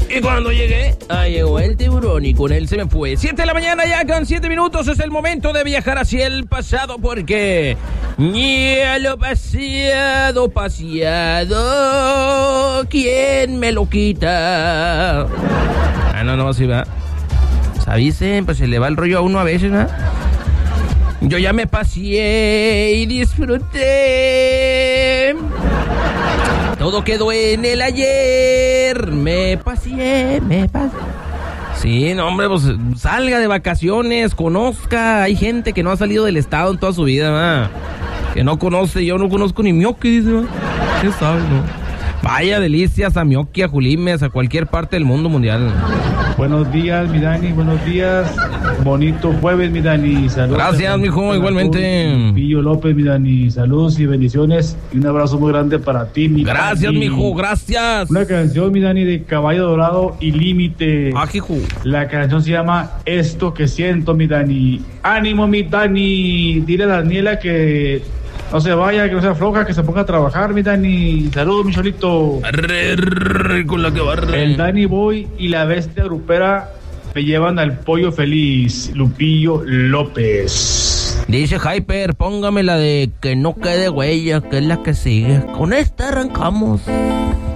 Y cuando llegué, llegó el tiburón y con él se me fue. 7 de la mañana ya con 7 minutos. Es el momento de viajar hacia el pasado porque ya lo paseado, ¿quién me lo quita? No, si va. Avisen, pues se le va el rollo a uno a veces, ¿no? Yo ya me paseé y disfruté. Todo quedó en el ayer. Me paseé. Sí, no, hombre, pues salga de vacaciones, conozca. Hay gente que no ha salido del estado en toda su vida, ¿no? Que no conoce. Yo no conozco ni Mioqui, dice, ¿no? ¿Qué sabe, no? Vaya delicias a Mioqui, a Julimes, a cualquier parte del mundo mundial. Buenos días, mi Dani, buenos días. Bonito jueves, mi Dani. Saludos. Gracias, mijo, igualmente. Pillo López, mi Dani. Saludos y bendiciones. Y un abrazo muy grande para ti, mi Dani. Gracias, mijo, gracias. Una canción, mi Dani, de Caballo Dorado y Límite. Hijo. La canción se llama Esto que siento, mi Dani. Ánimo, mi Dani. Dile a Daniela que no se vaya, que no se afloja, que se ponga a trabajar, mi Dani. Saludos, mi cholito. Con la que barre. El Dani Boy y la bestia grupera me llevan al pollo feliz. Lupillo López. Dice Hyper, póngame la de Que no quede huella, que es la que sigue. Con esta arrancamos.